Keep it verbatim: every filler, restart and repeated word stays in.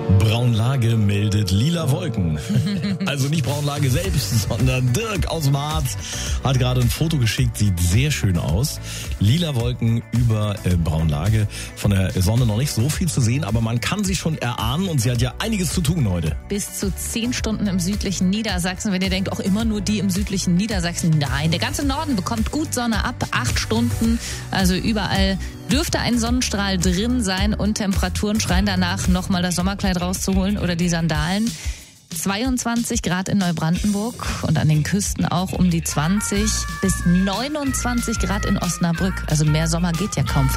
Braunlage meldet lila Wolken. Also nicht Braunlage selbst, sondern Dirk aus dem Harz hat gerade ein Foto geschickt, sieht sehr schön aus. Lila Wolken über äh, Braunlage. Von der Sonne noch nicht so viel zu sehen, aber man kann sie schon erahnen und sie hat ja einiges zu tun heute. Bis zu zehn Stunden im südlichen Niedersachsen. Wenn ihr denkt, auch immer nur die im südlichen Niedersachsen. Nein, der ganze Norden bekommt gut Sonne ab. Acht Stunden, also überall dürfte ein Sonnenstrahl drin sein und Temperaturen schreien danach, nochmal das Sommerkleid rauszuholen oder die Sandalen. zweiundzwanzig Grad in Neubrandenburg und an den Küsten auch um die zwanzig bis neunundzwanzig Grad in Osnabrück. Also mehr Sommer geht ja kaum.